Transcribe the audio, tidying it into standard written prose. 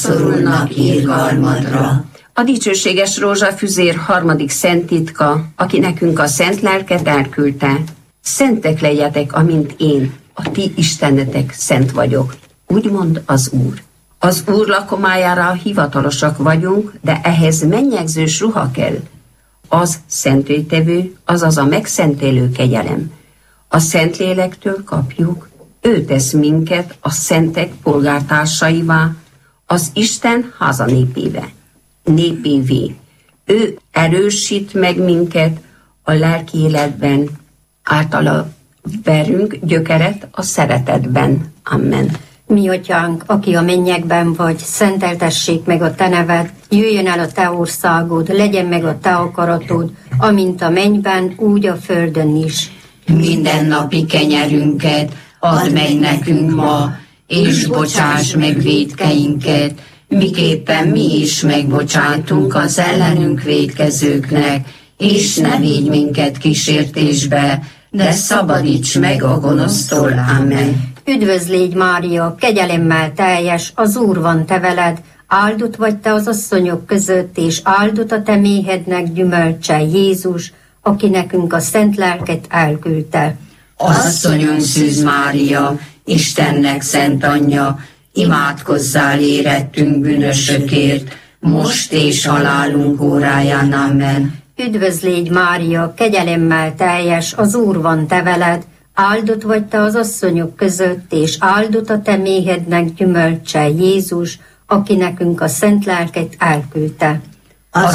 szorulnak irgalmadra. A dicsőséges rózsafüzér harmadik szent titka, aki nekünk a szent lelket elküldte. Szentek legyetek, amint én, a ti istenetek szent vagyok. Úgy mond az Úr. Az Úr lakomájára hivatalosak vagyunk, de ehhez mennyegzős ruha kell. Az szentélytevő, azaz a megszentelő kegyelem. A Szentlélektől kapjuk, ő tesz minket a szentek polgártársaivá, az Isten háza népévé. Ő erősít meg minket a lelki életben, általa verünk gyökeret a szeretetben. Amen. Mi atyánk, aki a mennyekben vagy, szenteltessék meg a te neved, jöjjön el a te országod, legyen meg a te akaratod, amint a mennyben, úgy a földön is. Mindennapi kenyerünket add meg nekünk ma, és bocsáss meg vétkeinket, miképpen mi is megbocsátunk az ellenünk vétkezőknek, és ne védj minket kísértésbe, de szabadíts meg a gonosztól. Amen. Üdvözl légy, Mária, kegyelemmel teljes, az Úr van te veled, áldott vagy te az asszonyok között, és áldott a te méhednek gyümölcse, Jézus, aki nekünk a szent lelket elküldte. Asszonyunk Szűz Mária, Istennek szent anyja, imádkozzál érettünk bűnösökért, most és halálunk óráján. Amen. Üdvözl légy, Mária, kegyelemmel teljes, az Úr van te veled, áldott vagy te az asszonyok között, és áldott a te méhednek gyümölcse, Jézus, aki nekünk a szent lelket elküldte.